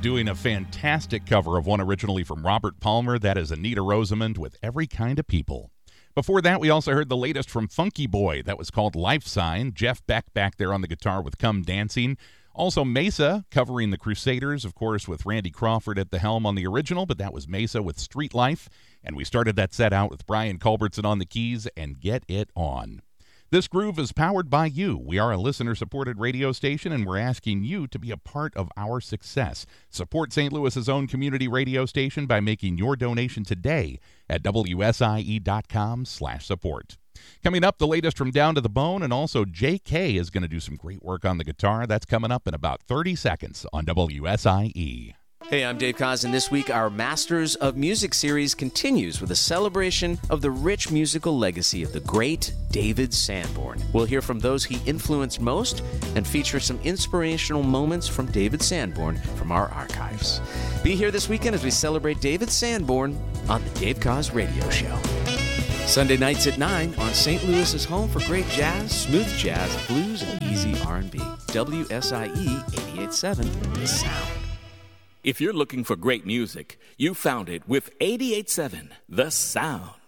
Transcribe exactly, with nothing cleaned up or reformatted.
doing a fantastic cover of one originally from Robert Palmer. That is Anita Rosamond with Every Kind of People. Before that, we also heard the latest from Funky Boy. That was called Life Sign. Jeff Beck back there on the guitar with Come Dancing. Also Mesa covering the Crusaders, of course, with Randy Crawford at the helm on the original, but that was Mesa with Street Life. And we started that set out with Brian Culbertson on the keys and Get It On. This groove is powered by you. We are a listener-supported radio station, and we're asking you to be a part of our success. Support Saint Louis's own community radio station by making your donation today at W S I E dot com slash support. Coming up, the latest from Down to the Bone, and also J K is going to do some great work on the guitar. That's coming up in about thirty seconds on W S I E. Hey, I'm Dave Koz, and this week our Masters of Music series continues with a celebration of the rich musical legacy of the great David Sanborn. We'll hear from those he influenced most and feature some inspirational moments from David Sanborn from our archives. Be here this weekend as we celebrate David Sanborn on the Dave Koz Radio Show. Sunday nights at nine on Saint Louis's home for great jazz, smooth jazz, blues, and easy R and B. W S I E eighty-eight point seven, The Sound. If you're looking for great music, you found it with eighty-eight point seven The Sound.